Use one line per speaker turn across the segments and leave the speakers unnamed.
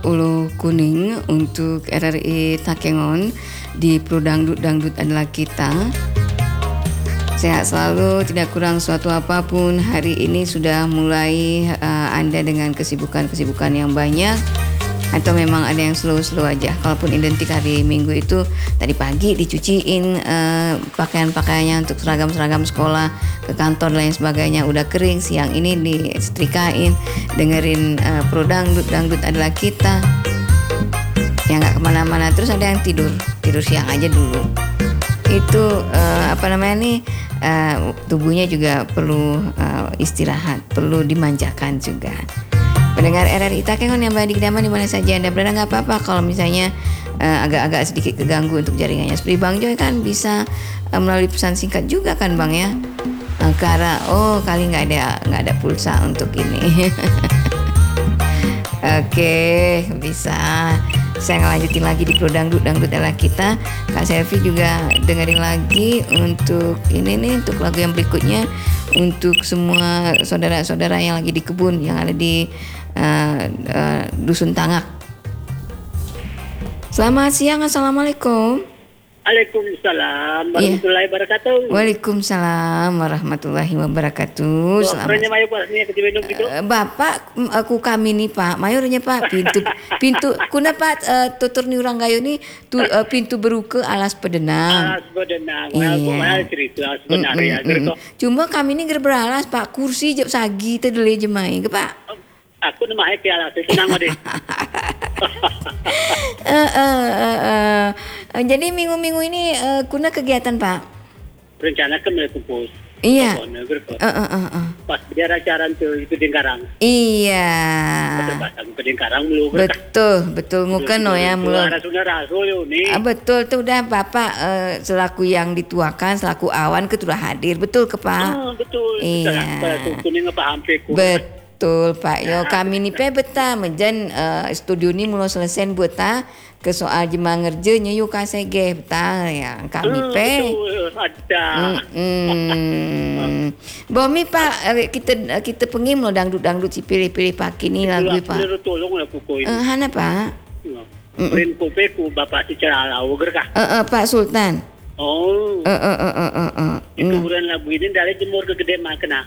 Ulu kuning untuk RRI Takengon di Pro Dangdut adalah kita. Sehat selalu, tidak kurang suatu apapun. Hari ini sudah mulai Anda dengan kesibukan yang banyak, atau memang ada yang slow aja. Kalaupun identik hari Minggu itu tadi pagi dicuciin pakaian-pakaiannya untuk seragam sekolah ke kantor dan lain sebagainya udah kering, siang ini disetrikain, dengerin Pro Dangdut adalah kita. Yang nggak kemana-mana, terus ada yang tidur siang aja dulu. Itu tubuhnya juga perlu istirahat, perlu dimanjakan juga. Pendengar RRI Takengon yang berada di kediaman di mana saja Anda berada, nggak apa-apa kalau misalnya agak-agak sedikit keganggu untuk jaringannya. Seperti Bang Joy kan bisa melalui pesan singkat juga kan Bang ya. Karena kali nggak ada pulsa untuk ini. Oke, bisa. Saya ngelanjutin lagi di Pro Dangdut adalah kita. Kak Selvi juga dengerin lagi untuk ini nih, untuk lagu yang berikutnya untuk semua saudara-saudara yang lagi di kebun, yang ada di Dusun Tangak. Selamat siang, assalamualaikum.
Waalaikumsalam warahmatullahi wabarakatuh.
Waalaikumsalam warahmatullahi wabarakatuh.
Selamat.
Bapak aku kami nih Pak, mayornya Pak pintu kuna Pak tutur ni orang gayo ni pintu beruke alas pedenang.
Alas pedenang.
Iya.
Cerita sebenarnya.
Cuma kami ni beralas Pak, kursi jep sagi tedele jemai ke Pak.
Aku nama ke alas senang deh.
Jadi minggu-minggu ini kuna kegiatan Pak?
Rencana ke Melekupus.
Iya.
Pas biar acara itu di Karang.
Iya.
Ke Karang mulu.
Betul nguken ya mulu. Betul tuh udah Bapak selaku yang dituakan, selaku awan ketua hadir, betul ke Pak?
Betul.
Iya.
Kuning apa hampir.
Betul Pak yo, kami ni beta menjen studio ni mulai selesai buat ke soal jemaah ngerjanya yuk kasege beta ya kami
betul ada.
Bomi Pak kita pengim lo dangdut si pilih paki ni lagu Pak.
Tolong lah pokoknya.
Hana Pak.
Rin kopeku Bapak secara lau gerkah.
Pak Sultan.
Oh. Kemudian lagu ini dari jemur ke gede makna.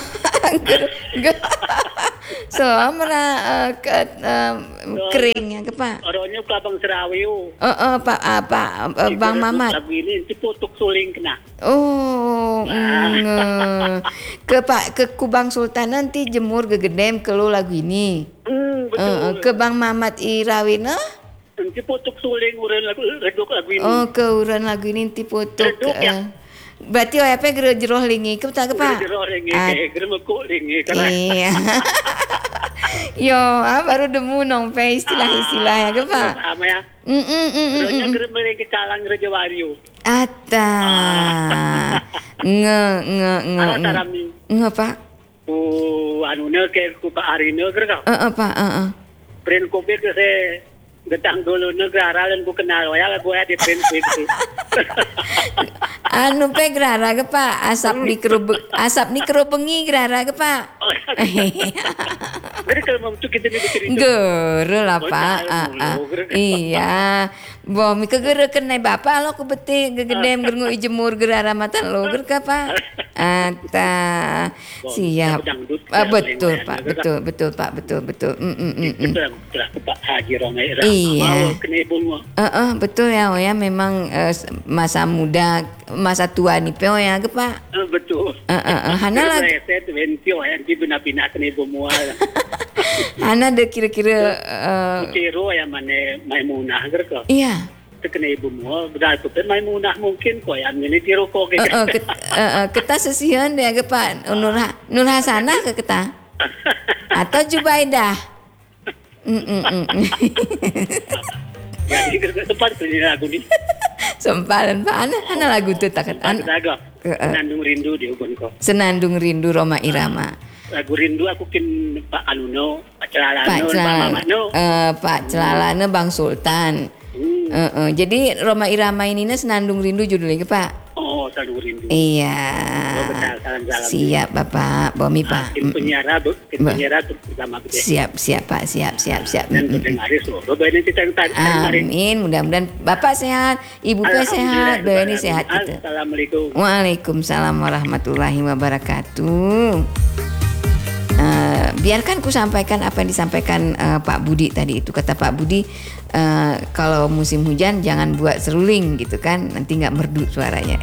Selama kering ya ke Pak.
Orangnya ke Abang Serawi.
Pak Bang Mamat.
Lagu ini diputuk suling kena.
Ke Pak ke Kubang Sultan nanti jemur gegedem ke lu lagu ini.
Betul.
Ke Bang Mamat Irawina.
Diputuk suling uran lagu ini.
Ke uran lagu ini diputuk. Berarti apa jeroh lingi ke tak ke Pak?
Jeroh lingi, geremekuk lingi.
Iya. Yo, baru demu nong pe istilah ya ke Pak?
Sama ya. Ronya geremekuk ke calang Raja Wario.
Ata. Nge Pak.
Anuna ke ku Pak Arina gerka.
Pak.
Pren kopi ke se getang dulu negara dan ku kenal ya lagu di print itu.
Anu pe gerara ke Pak, asap ni kerubengi gerara ke Pak.
Jadi kalau mau kita ni cerita.
Gere lah Pak. Iya. Bomi kegere kenai Bapak lo ku beti gegedem gerngu ijemur gerara matan lo ger ka Pak. Ata. Siap. Betul Pak, betul Pak, betul.
Pak Haji Romai.
Iya.
Betul
ya memang masa muda, masa tua nih peo ya ke Pak.
Betul.
Hana lah.
Saya tuh bentio yang di bina-bina kene bomual.
Hana ada kira-kira
kiro yang mana Maimunah gerko.
Iya.
Kena ibu mual berarti kan Maimunah mungkin kok yang ini tiro kok.
Kita sesian deh ke Pak Nur Hasanah ke kita. Atau Jubaidah.
Jadi tempat punya lagu ni.
Sempalan Pak Ana lagu tu takat
lagu. Senandung rindu di ubun ko.
Senandung rindu Roma Irama.
Lagu rindu aku kin Pak Aluno, Pak Celalano,
Pak Celalano Bang Sultan. Jadi Roma Irama ini senandung rindu judulnya Pak.
Oh, selalu rindu.
Iya.
Salam-salam.
Siap Bapak, Bomi Pak.
Tim penyiara bersama gede.
Siap Pak, siap.
Dan pendengar seluruh ini kita
Amin, mudah-mudahan Bapak sehat, Ibu P sehat, ini sehat kita.
Assalamualaikum.
Waalaikumsalam warahmatullahi wabarakatuh. Biarkan ku sampaikan apa yang disampaikan Pak Budi tadi itu. Kata Pak Budi, kalau musim hujan jangan buat seruling gitu kan, nanti nggak merdu suaranya.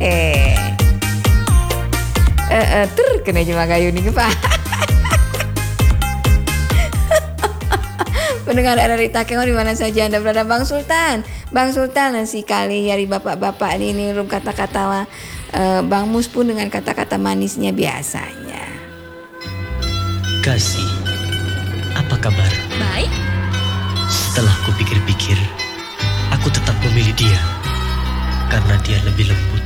Kena cuma kayu nih Pak. Pendengar dari Takengon di mana saja Anda berada, Bang Sultan si kali dari bapak-bapak ini rum kata-kata lah. Bang Mus pun dengan kata-kata manisnya biasanya.
Kasih, apa kabar?
Baik.
Setelah kupikir-pikir, aku tetap memilih dia karena dia lebih lembut